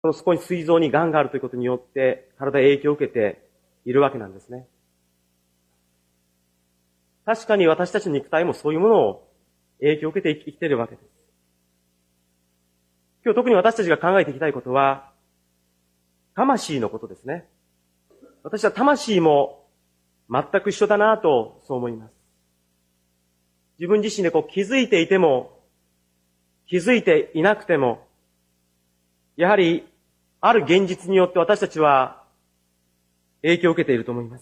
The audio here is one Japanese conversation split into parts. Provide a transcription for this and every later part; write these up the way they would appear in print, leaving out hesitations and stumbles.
そこに膵臓に癌があるということによって体へ影響を受けているわけなんですね。確かに私たちの肉体もそういうものを影響を受けて生きているわけです。今日特に私たちが考えていきたいことは、魂のことですね。私は魂も全く一緒だなとそう思います。自分自身で気づいていても、気づいていなくても、やはりある現実によって私たちは影響を受けていると思います。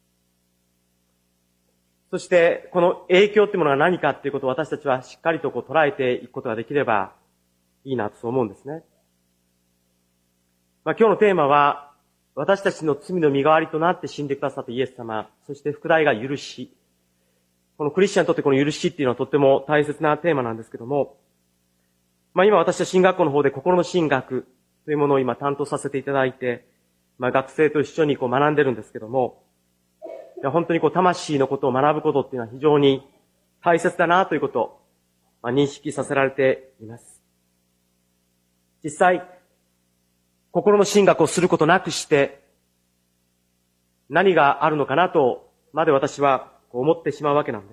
そしてこの影響っていうものが何かっていうことを私たちはしっかりと捉えていくことができればいいなとそう思うんですね。今日のテーマは、私たちの罪の身代わりとなって死んでくださったイエス様、そして副題が許し。このクリスチャンにとってこの許しっていうのはとっても大切なテーマなんですけども、今私は進学校の方で心の神学というものを今担当させていただいて、学生と一緒に学んでるんですけども、本当に魂のことを学ぶことっていうのは非常に大切だなということを、認識させられています。実際、心の神学をすることなくして何があるのかなとまで私は思ってしまうわけなんです。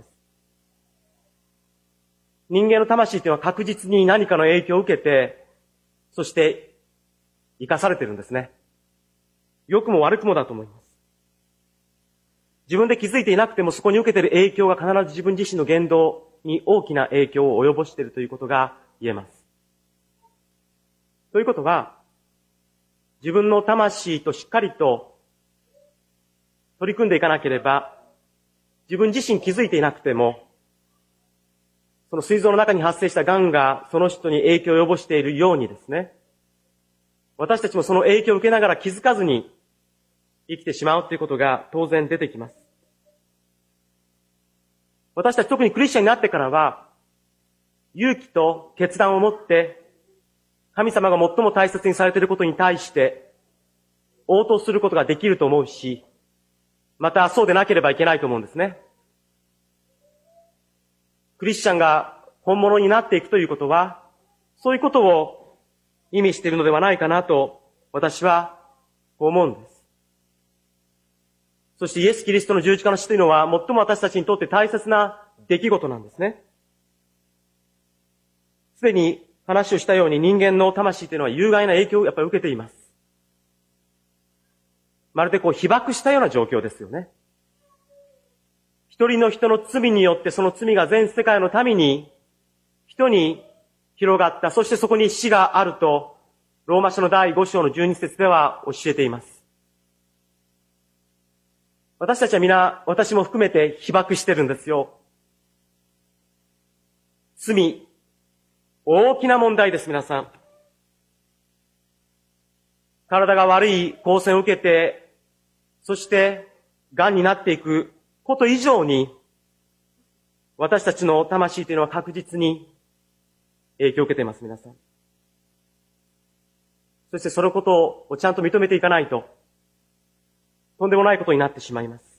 人間の魂というのは確実に何かの影響を受けて、そして生かされているんですね。良くも悪くもだと思います。自分で気づいていなくてもそこに受けている影響が必ず自分自身の言動に大きな影響を及ぼしているということが言えます。ということは、自分の魂としっかりと取り組んでいかなければ、自分自身気づいていなくても、その膵臓の中に発生した癌がその人に影響を及ぼしているようにですね、私たちもその影響を受けながら気づかずに生きてしまうということが当然出てきます。私たち特にクリスチャンになってからは、勇気と決断を持って、神様が最も大切にされていることに対して応答することができると思うし、またそうでなければいけないと思うんですね。クリスチャンが本物になっていくということは、そういうことを意味しているのではないかなと私は思うんです。そしてイエス・キリストの十字架の死というのは最も私たちにとって大切な出来事なんですね。すでに話をしたように人間の魂というのは有害な影響をやっぱり受けています。まるで被爆したような状況ですよね。一人の人の罪によってその罪が全世界のために人に広がった。そしてそこに死があるとローマ書の第5章の12節では教えています。私たちは皆、私も含めて被爆してるんですよ。罪、大きな問題です、皆さん。体が悪い光線を受けて、そして癌になっていくこと以上に、私たちの魂というのは確実に影響を受けています、皆さん。そしてそのことをちゃんと認めていかないと、とんでもないことになってしまいます。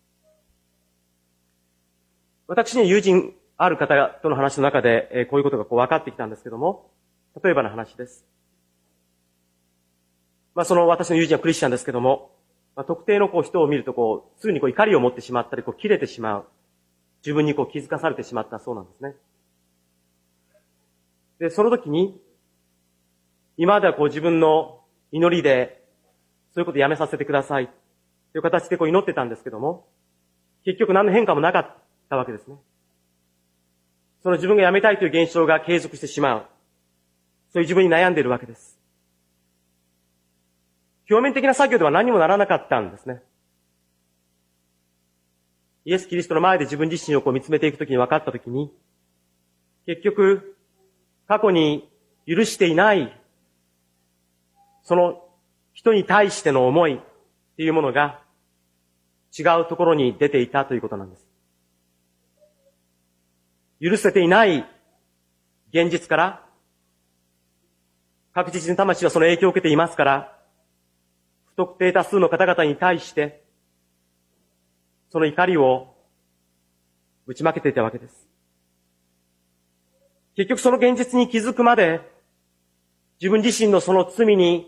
私には友人ある方との話の中で、こういうことが分かってきたんですけども、例えばの話です。その私の友人はクリスチャンですけども、特定の人を見るとすぐに怒りを持ってしまったり、切れてしまう。自分に気づかされてしまったそうなんですね。で、その時に、今までは自分の祈りで、そういうことをやめさせてください。という形で祈ってたんですけども、結局何の変化もなかったわけですね。その自分がやめたいという現象が継続してしまう。そういう自分に悩んでいるわけです。表面的な作業では何にもならなかったんですね。イエス・キリストの前で自分自身を見つめていくときに分かったときに、結局、過去に許していない、その人に対しての思いっていうものが違うところに出ていたということなんです。許せていない現実から、確実に魂はその影響を受けていますから、不特定多数の方々に対して、その怒りを打ちまけていたわけです。結局その現実に気づくまで、 自分自身のその罪に